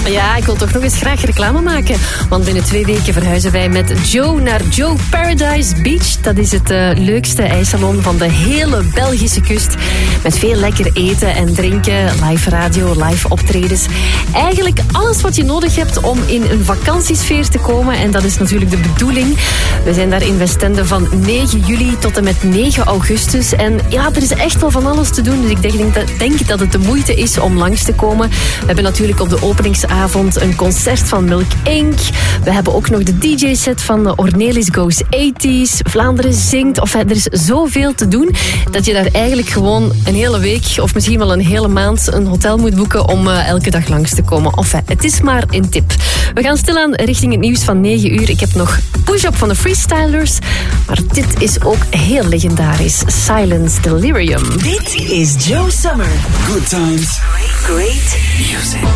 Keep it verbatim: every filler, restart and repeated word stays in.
Ja, ik wil toch nog eens graag reclame maken. Want binnen twee weken verhuizen wij met Joe naar Joe Paradise Beach. Dat is het uh, leukste ijssalon van de hele Belgische kust. Met veel lekker eten en drinken, live radio, live optredens. Eigenlijk alles wat je nodig hebt om in een vakantiesfeer te komen. En dat is natuurlijk de bedoeling. We zijn daar in Westende van negen juli tot en met negen augustus. En ja, er is echt wel van alles te doen. Dus ik denk dat, denk dat het de moeite is om langs te komen. We hebben natuurlijk op de openingsavond een concert van Milk Incorporated. We hebben ook nog de D J-set van Ornelis Goes eighties. Vlaanderen zingt. Of er is zoveel te doen dat je daar eigenlijk gewoon een hele week of misschien wel een hele maand een hotel moet boeken om uh, elke dag langs te komen. Enfin, het is maar een tip. We gaan stilaan richting het nieuws van negen uur. Ik heb nog Push-Up van de Freestylers. Maar dit is ook heel legendarisch. Silence Delirium. Dit is Joe Summer. Good times. Great music.